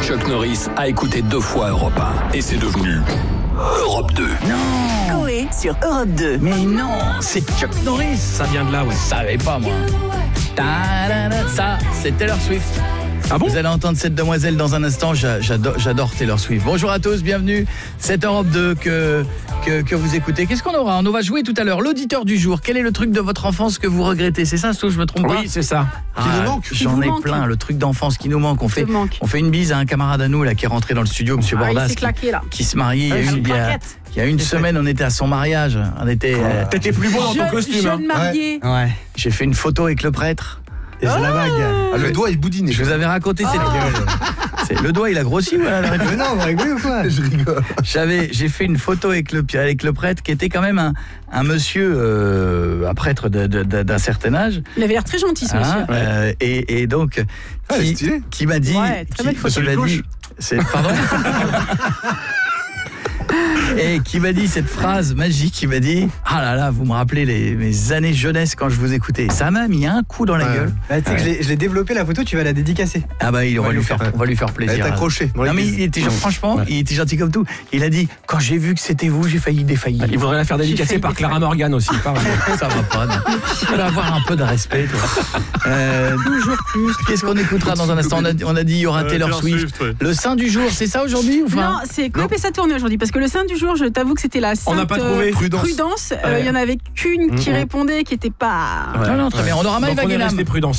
Chuck Norris a écouté 2 fois Europe 1 et c'est devenu Europe 2. Non. Coé sur Europe 2. Mais non, c'est Chuck Norris. Ça vient de là, ouais. Ça savais pas, moi. Ça, c'est Taylor Swift. Ah bon ? Vous allez entendre cette demoiselle dans un instant. J'adore Taylor Swift. Bonjour à tous, bienvenue. C'est Europe 2 que vous écoutez. Qu'est-ce qu'on aura ? On va jouer tout à l'heure. L'auditeur du jour. Quel est le truc de votre enfance que vous regrettez ? C'est ça, je me trompe pas ? Oui, c'est ça. Qui nous manque ? J'en ai plein. Le truc d'enfance qui nous manque. On fait une bise à un camarade à nous là qui est rentré dans le studio, Monsieur Bordas, qui se marie. Il y a une semaine, on était à son mariage. On était. T'étais plus beau dans ton costume. Jeune marié. Ouais. J'ai fait une photo avec le prêtre. Et c'est la vague. Ah, le doigt est boudiné. Je vous avais raconté cette le doigt il a grossi voilà. Mais non, vous rigolez ou quoi ? Je rigole. J'ai fait une photo avec le prêtre qui était quand même un monsieur un prêtre d'un certain âge. Il avait l'air très gentil ce monsieur. Et donc qui m'a dit très belle photo. Pardon. Et qui m'a dit cette phrase magique, qui m'a dit « Ah là là, vous me rappelez mes années jeunesse quand je vous écoutais. » Ça m'a mis un coup dans la gueule. Bah, tu sais que je l'ai développé la photo, tu vas la dédicacer. Ah bah on va lui faire plaisir. Elle est accrochée. Non mais il était franchement, il était gentil comme tout. Il a dit « Quand j'ai vu que c'était vous, j'ai failli défaillir. » Il voudrait la faire dédicacer par Clara Morgan aussi. Ça va pas. Tu vas avoir un peu de respect, toi. Toujours plus. Qu'est-ce qu'on écoutera dans un instant ? On a dit il y aura Taylor Swift. Ouais. Le saint du jour, c'est ça aujourd'hui ou pas ? Non, c'est Coé et sa tournée aujourd'hui parce que le saint du jour, je t'avoue que c'était la sainte on n'a pas trouvé. Prudence. Il y en avait qu'une qui répondait qui était pas. Non, très bien. On aura Maï Wagenham.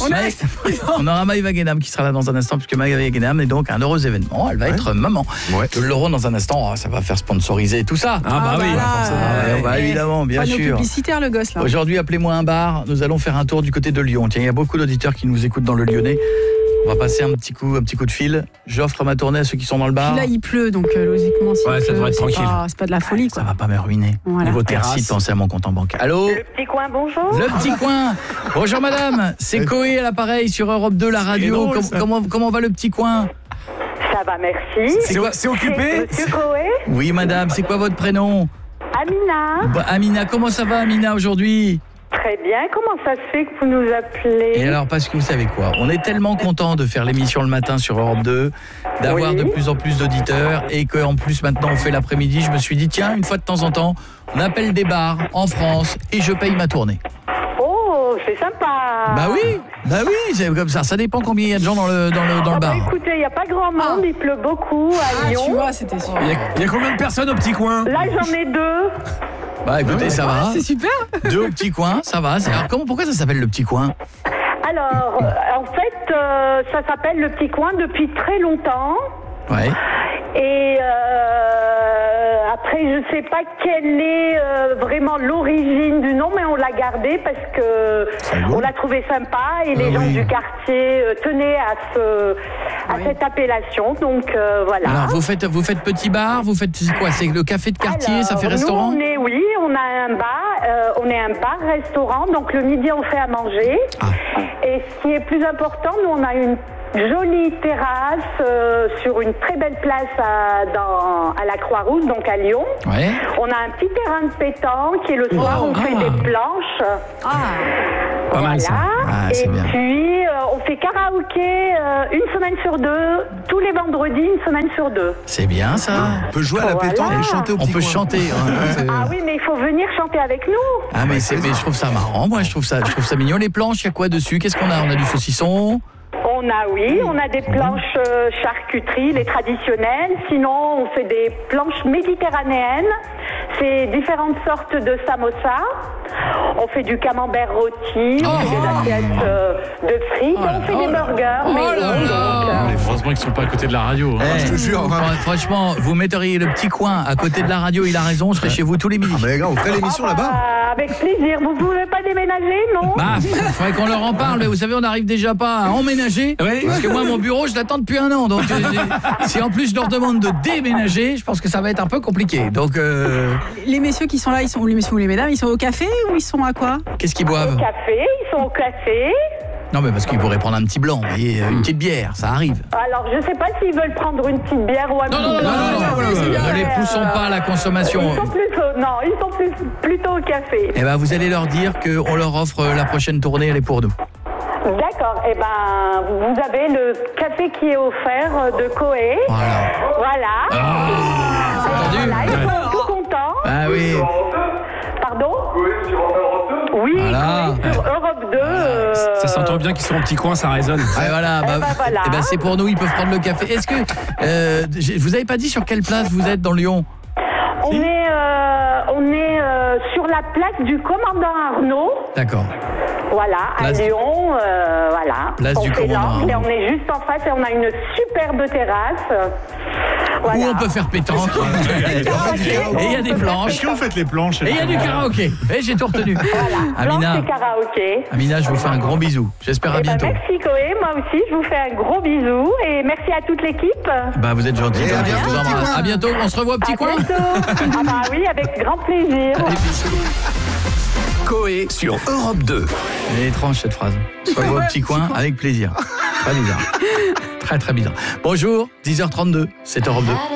On aura Maï Wagenham qui sera là dans un instant puisque Maï Wagenham est donc un heureux événement. Elle va être maman. Nous l'aurons dans un instant. Ça va faire sponsoriser tout ça. Ah bah oui. Évidemment, bien sûr. Publicitaire le gosse là. Aujourd'hui, appelez-moi un bar. Nous allons faire un tour du côté de Lyon. Tiens, il y a beaucoup d'auditeurs qui nous écoutent dans le Lyonnais. On va passer un petit coup de fil. J'offre ma tournée à ceux qui sont dans le bar. Puis là, il pleut, donc logiquement, ça devrait être tranquille. C'est pas de la folie, quoi. Ça va pas me ruiner. Voilà. Niveau terrasse, pensez à mon compte en banque. Allô ? Le petit coin, bonjour. Le petit coin. Bonjour madame. C'est Coé à l'appareil sur Europe 2, la radio. Comment va le petit coin ? Ça va, merci. C'est occupé ? Monsieur Coé ? Oui madame, c'est quoi votre prénom ? Amina. Amina, comment ça va Amina aujourd'hui ? Très bien, comment ça se fait que vous nous appelez ? Et alors, parce que vous savez quoi, on est tellement content de faire l'émission le matin sur Europe 2, d'avoir de plus en plus d'auditeurs, et qu'en plus maintenant on fait l'après-midi, je me suis dit tiens, une fois de temps en temps, on appelle des bars en France et je paye ma tournée. Oh, c'est sympa. Bah oui, c'est comme ça dépend combien il y a de gens dans le bar. Bah écoutez, il n'y a pas grand monde, il pleut beaucoup à Lyon. Tu vois, c'était sûr. Il y a combien de personnes au petit coin ? Là, j'en ai 2. Bah écoutez, ça va. C'est super. 2 au petit coin, ça va. Alors pourquoi ça s'appelle le petit coin ? Alors, en fait, ça s'appelle le petit coin depuis très longtemps. Ouais. Et après, je sais pas quelle est vraiment l'origine du nom, mais on l'a gardé parce que on l'a trouvé sympa et les gens du quartier tenaient à cette appellation. Donc voilà. Alors vous faites petit bar, c'est quoi ? C'est le café de quartier, alors, ça fait restaurant ? Nous, on a un bar, on est un bar-restaurant, donc le midi on fait à manger. Et ce qui est plus important, nous on a une jolie terrasse sur une très belle place à la Croix-Rouge, donc à Lyon. Ouais. On a un petit terrain de pétanque et le soir on fait des planches. Pas mal ça. Et puis on fait karaoké une semaine sur 2, tous les vendredis, une semaine sur 2. C'est bien ça. On peut jouer à la pétanque et chanter au petit coin. On peut chanter. Ah oui, mais il faut venir chanter avec nous. Ah mais je trouve ça marrant, moi je trouve ça mignon. Les planches, il y a quoi dessus ? Qu'est-ce qu'on a ? On a du saucisson. On a des planches charcuterie, les traditionnelles. Sinon, on fait des planches méditerranéennes. C'est différentes sortes de samosa. On fait du camembert rôti, on fait des assiettes de frites, on fait des burgers. Heureusement qu'ils sont pas à côté de la radio. Je te jure. Franchement, vous metteriez le petit coin à côté de la radio, il a raison, je serais chez vous tous les midis. Ah mais les gars, on ferait l'émission là-bas. Avec plaisir. Vous pouvez pas déménager, non ? Il faudrait qu'on leur en parle, mais vous savez, on n'arrive déjà pas à emménager. Oui. Parce que moi, mon bureau, je l'attends depuis 1 an. Donc, si en plus je leur demande de déménager, je pense que ça va être un peu compliqué. Donc, Les messieurs qui sont là, ils sont où, les messieurs ou les mesdames ? Ils sont au café ou ils sont à quoi ? Qu'est-ce qu'ils boivent ? Au café, ils sont au café. Non, mais parce qu'ils pourraient prendre un petit blanc, vous voyez, une petite bière, ça arrive. Alors, je sais pas s'ils veulent prendre une petite bière ou un petit blanc. Ne les poussons pas à la consommation. Ils sont plutôt au café. Eh ben, vous allez leur dire qu'on leur offre la prochaine tournée, elle est pour nous. D'accord, et ben vous avez le café qui est offert de Coé. Voilà. entendu. Voilà, ils sont tout contents. Ah oui. Pardon? Oui, Voilà. Coé sur Europe 2. Ça s'entend bien qu'ils sont au petit coin, ça résonne. Ouais, voilà. voilà. Eh ben, c'est pour nous, ils peuvent prendre le café. Est-ce que vous avez pas dit sur quelle place vous êtes dans Lyon? On est sur la place du commandant Arnaud. D'accord. Voilà, Place- à Lyon, voilà. Place on du fait commandant l'angle et Arnaud. on est juste en face et on a une superbe terrasse. Voilà. Où on peut faire pétanque. Et il y a des planches. Est-ce que vous faites les planches? Et il y a du karaoké. Et j'ai tout retenu. Voilà, Amina, planche et karaoké. Amina, je vous fais un gros bisou. J'espère à Eh ben, bientôt. merci Coé, moi aussi je vous fais un gros bisou et merci à toute l'équipe. Bah vous êtes gentils. Et à bientôt, Je vous petit embrasse. coin. À bientôt. On se revoit au petit À coin. bientôt. Ah bah oui, avec grand plaisir. Coé sur Europe 2. Elle est étrange cette phrase. On se revoit au petit coin avec plaisir. Très bizarre. Très très bizarre. Bonjour, 10h32, c'est Europe 2.